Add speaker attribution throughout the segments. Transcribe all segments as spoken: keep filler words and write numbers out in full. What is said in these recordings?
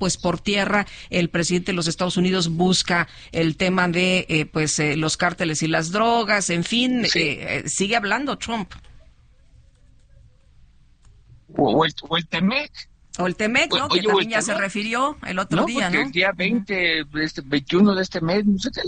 Speaker 1: pues por tierra el presidente de los Estados Unidos busca el tema de eh, pues eh, los cárteles y las drogas, en fin, sí. eh, eh, sigue hablando Trump.
Speaker 2: O, o el, o el Temec.
Speaker 1: O el Temec, ¿no?
Speaker 2: Oye,
Speaker 1: que también ya se refirió el otro
Speaker 2: no,
Speaker 1: día, ¿no?
Speaker 2: El día veinte, uh-huh. este, veintiuno de este mes, no sé qué.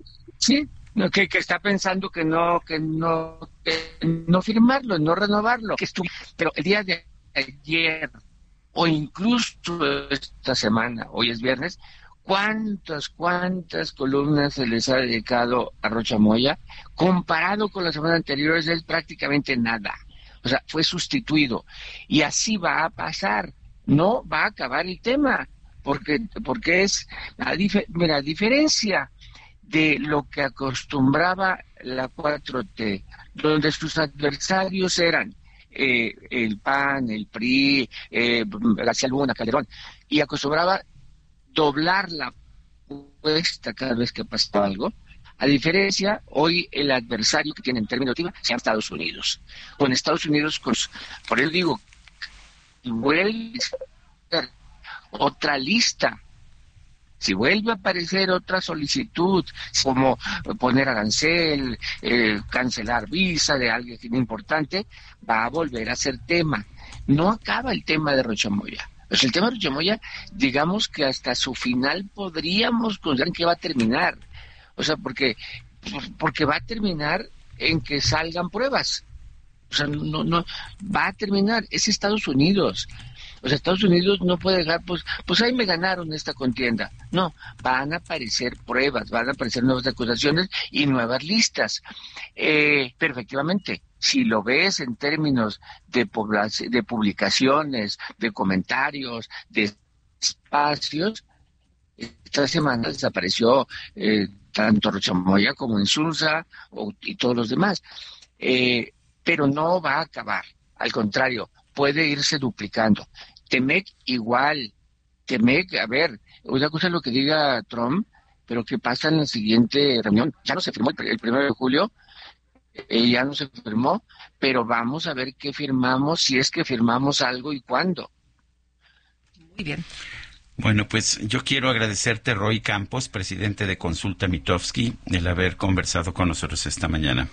Speaker 2: Sí, que, que está pensando que no, que no, que no firmarlo, no renovarlo. Que estuvo, pero el día de ayer, o incluso esta semana, hoy es viernes, ¿cuántas, cuántas columnas se les ha dedicado a Rocha Moya? Comparado con la semana anterior, es prácticamente nada. O sea, fue sustituido. Y así va a pasar. No va a acabar el tema, porque porque es, a dif- mira, a diferencia de lo que acostumbraba la cuatro T, donde sus adversarios eran eh, el P A N, el P R I, eh, García Luna, Calderón, y acostumbraba doblar la apuesta cada vez que pasaba algo. A diferencia, hoy el adversario que tiene en términos de se llama Estados Unidos. Con Estados Unidos, con, por eso digo, si vuelve a ser otra lista, si vuelve a aparecer otra solicitud, como poner arancel, eh, cancelar visa de alguien importante, va a volver a ser tema. No acaba el tema de Rocha Moya. Pues el tema de Rocha Moya, digamos que hasta su final podríamos considerar que va a terminar. O sea, porque, porque va a terminar en que salgan pruebas. O sea, no, no, va a terminar. Es Estados Unidos. O sea, Estados Unidos no puede dejar, pues, pues ahí me ganaron esta contienda. No, van a aparecer pruebas, van a aparecer nuevas acusaciones y nuevas listas. Eh, pero efectivamente, si lo ves en términos de, poblac- de publicaciones, de comentarios, de espacios, esta semana desapareció eh, tanto Rocha Moya como Insulza o, y todos los demás. Eh, pero no va a acabar, al contrario, puede irse duplicando. Temec igual, Temec, a ver, una cosa es lo que diga Trump, pero ¿qué pasa en la siguiente reunión? Ya no se firmó el, el primero de julio, eh, ya no se firmó, pero vamos a ver qué firmamos, si es que firmamos algo y cuándo.
Speaker 1: Muy bien.
Speaker 3: Bueno, pues yo quiero agradecerte, Roy Campos, presidente de Consulta Mitofsky, el haber conversado con nosotros esta mañana.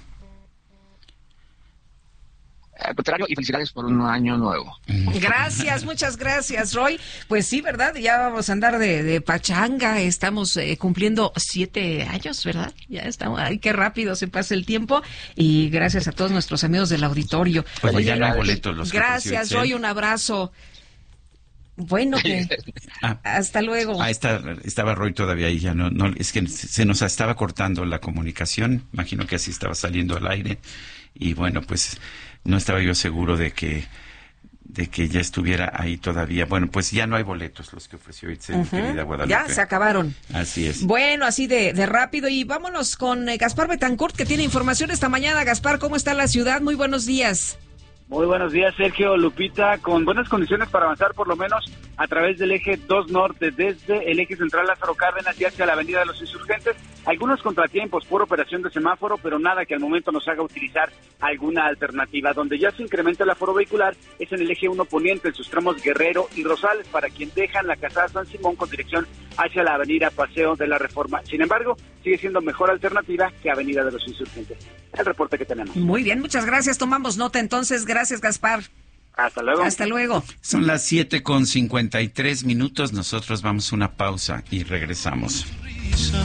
Speaker 2: Al contrario, y felicidades por un año nuevo.
Speaker 1: Gracias, muchas gracias, Roy. Pues sí, ¿verdad? Ya vamos a andar de, de pachanga. Estamos eh, cumpliendo siete años, ¿verdad? Ya estamos. Ay, qué rápido se pasa el tiempo. Y gracias a todos nuestros amigos del auditorio.
Speaker 3: Oye, Oye ya no hay boletos. Los
Speaker 1: gracias, Roy. Un abrazo. Bueno, que ah, hasta luego.
Speaker 3: Ah, está, estaba Roy todavía ahí, ya no, no, es que se nos estaba cortando la comunicación, imagino que así estaba saliendo al aire, y bueno, pues no estaba yo seguro de que de que ya estuviera ahí todavía. Bueno, pues ya no hay boletos los que ofreció Itzel, uh-huh. querida Guadalupe.
Speaker 1: Ya se acabaron.
Speaker 3: Así es.
Speaker 1: Bueno, así de, de rápido, y vámonos con eh, Gaspar Betancourt, que tiene información esta mañana. Gaspar, ¿cómo está la ciudad? Muy buenos días.
Speaker 4: Muy buenos días, Sergio, Lupita, con buenas condiciones para avanzar por lo menos a través del eje dos norte, desde el eje central Lázaro Cárdenas y hacia la avenida de los Insurgentes. Algunos contratiempos por operación de semáforo, pero nada que al momento nos haga utilizar alguna alternativa. Donde ya se incrementa el aforo vehicular es en el eje uno poniente, en sus tramos Guerrero y Rosales, para quien dejan la Calzada San Simón con dirección hacia la avenida Paseo de la Reforma. Sin embargo, sigue siendo mejor alternativa que avenida de los Insurgentes. El reporte que tenemos.
Speaker 1: Muy bien, muchas gracias. Tomamos nota entonces. Gracias, Gaspar.
Speaker 4: Hasta luego.
Speaker 1: Hasta luego.
Speaker 3: Son las siete con cincuenta y tres minutos. Nosotros vamos a una pausa y regresamos.